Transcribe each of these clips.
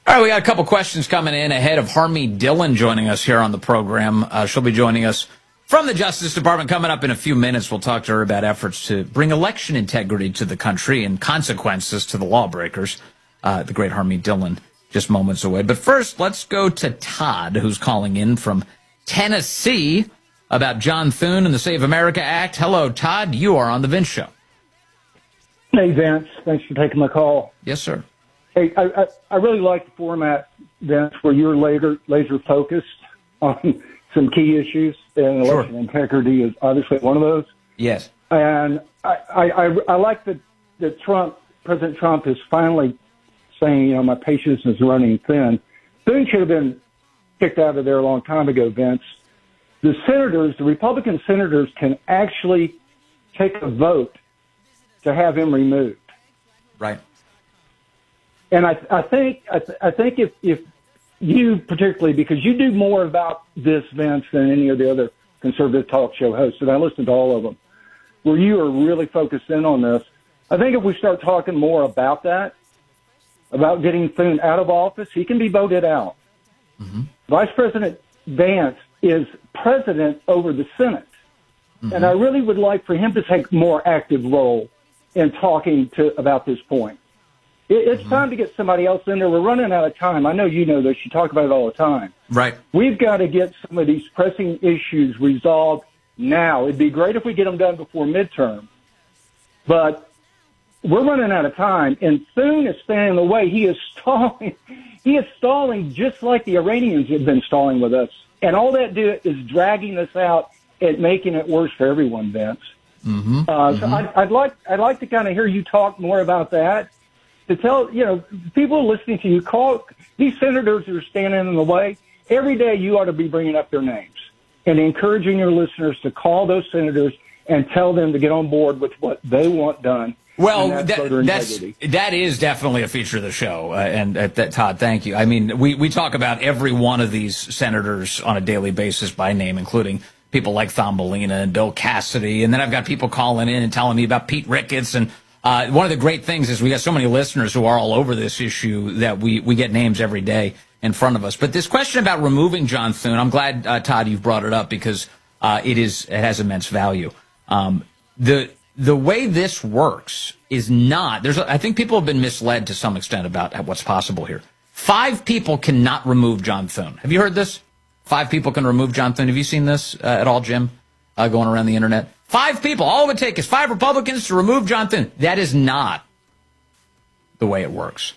All right, we got a couple questions coming in ahead of Harmeet Dillon joining us here on the program. She'll be joining us from the Justice Department coming up in a few minutes. We'll talk to her about efforts to bring election integrity to the country and consequences to the lawbreakers. The great Harmeet Dillon just moments away. But first, let's go to Todd, who's calling in from Tennessee about John Thune and the Save America Act. Hello, Todd. You are on the Vince Show. Hey, Vince. Thanks for taking my call. Yes, sir. Hey, I really like the format, Vince, where you're laser focused on some key issues, and election integrity is obviously one of those. Yes. And I like that President Trump is finally saying, my patience is running thin. Thune should have been kicked out of there a long time ago, Vince. The Republican senators can actually take a vote to have him removed. Right. And I think if you particularly, because you do more about this, Vince, than any of the other conservative talk show hosts, and I listen to all of them, where you are really focused in on this, I think if we start talking more about that, about getting Thune out of office, he can be voted out. Mm-hmm. Vice President Vance is president over the Senate. Mm-hmm. And I really would like for him to take a more active role in talking about this point. It's time to get somebody else in there. We're running out of time. I know you know this. You talk about it all the time. Right. We've got to get some of these pressing issues resolved now. It'd be great if we get them done before midterm. But we're running out of time, and Thune is standing in the way. He is stalling. He is stalling just like the Iranians have been stalling with us. And all that is dragging us out and making it worse for everyone, Vince. Mm-hmm. So I'd like to kind of hear you talk more about that. To tell, people listening to you, call these senators that are standing in the way. Every day you ought to be bringing up their names and encouraging your listeners to call those senators and tell them to get on board with what they want done. Well, that is definitely a feature of the show. Todd, thank you. I mean, we talk about every one of these senators on a daily basis by name, including people like Thumbelina and Bill Cassidy. And then I've got people calling in and telling me about Pete Ricketts. And one of the great things is we got so many listeners who are all over this issue that we get names every day in front of us. But this question about removing John Thune, I'm glad, Todd, you've brought it up because it has immense value. The way this works is not, I think people have been misled to some extent about what's possible here. 5 people cannot remove John Thune. Have you heard this? 5 people can remove John Thune. Have you seen this at all, Jim, going around the internet? 5 people. All it would take is 5 Republicans to remove John Thune. That is not the way it works.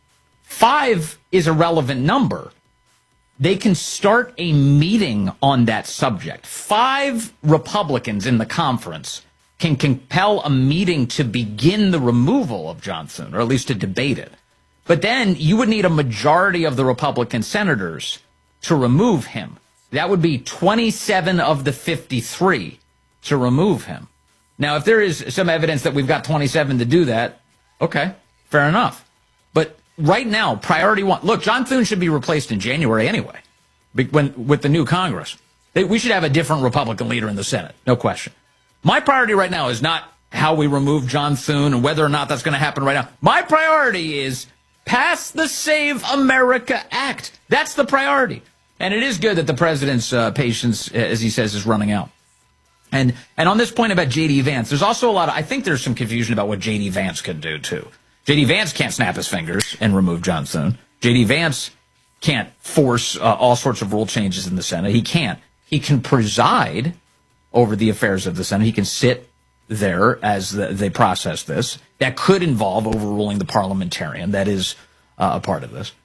5 is a relevant number. They can start a meeting on that subject. 5 Republicans in the conference can compel a meeting to begin the removal of John Thune, or at least to debate it. But then you would need a majority of the Republican senators to remove him. That would be 27 of the 53 to remove him. Now, if there is some evidence that we've got 27 to do that, okay, fair enough. But right now, priority 1, look, John Thune should be replaced in January anyway, with the new Congress. We should have a different Republican leader in the Senate, no question. My priority right now is not how we remove John Thune and whether or not that's going to happen right now. My priority is pass the Save America Act. That's the priority. And it is good that the president's patience, as he says, is running out. And on this point about J.D. Vance, there's also I think there's some confusion about what J.D. Vance could do, too. J.D. Vance can't snap his fingers and remove John Thune. J.D. Vance can't force all sorts of rule changes in the Senate. He can't. He can preside over the affairs of the Senate. He can sit there as they process this. That could involve overruling the parliamentarian. That is a part of this.